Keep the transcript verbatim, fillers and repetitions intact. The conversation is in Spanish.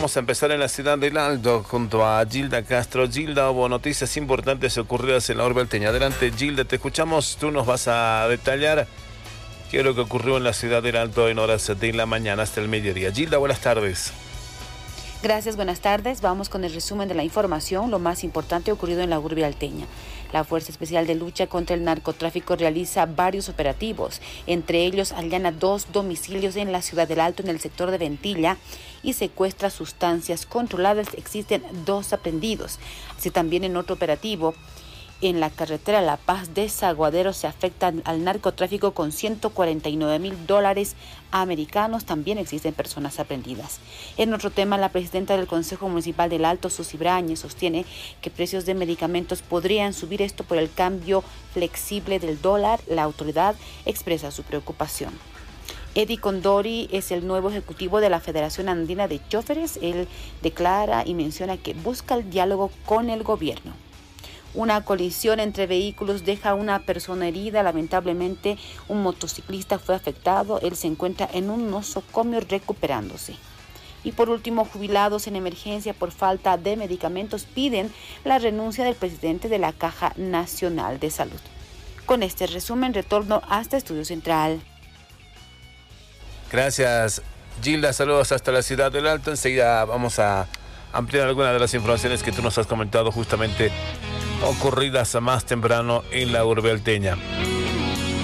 vamos a empezar en la ciudad del Alto junto a Gilda Castro. Gilda, hubo noticias importantes ocurridas en la urbe alteña. Adelante, Gilda, te escuchamos. Tú nos vas a detallar qué es lo que ocurrió en la ciudad del Alto en horas de la mañana hasta el mediodía. Gilda, buenas tardes. Gracias, buenas tardes. Vamos con el resumen de la información, lo más importante ocurrido en la urbe alteña. La Fuerza Especial de Lucha contra el Narcotráfico realiza varios operativos. Entre ellos, allana dos domicilios en la ciudad del Alto, en el sector de Ventilla, y secuestra sustancias controladas. Existen dos aprehendidos. Así también en otro operativo, en la carretera La Paz de Saguadero, se afecta al narcotráfico con ciento cuarenta y nueve mil dólares americanos. También existen personas aprehendidas. En otro tema, la presidenta del Consejo Municipal del Alto, Susi Brañez, sostiene que precios de medicamentos podrían subir, esto por el cambio flexible del dólar. La autoridad expresa su preocupación. Eddie Condori es el nuevo ejecutivo de la Federación Andina de Chóferes. Él declara y menciona que busca el diálogo con el gobierno. Una colisión entre vehículos deja a una persona herida. Lamentablemente, un motociclista fue afectado. Él se encuentra en un nosocomio recuperándose. Y por último, jubilados en emergencia por falta de medicamentos piden la renuncia del presidente de la Caja Nacional de Salud. Con este resumen, retorno hasta Estudio Central. Gracias, Gilda. Saludos hasta la ciudad del Alto. Enseguida vamos a ampliar algunas de las informaciones que tú nos has comentado justamente ocurridas más temprano en la urbe alteña.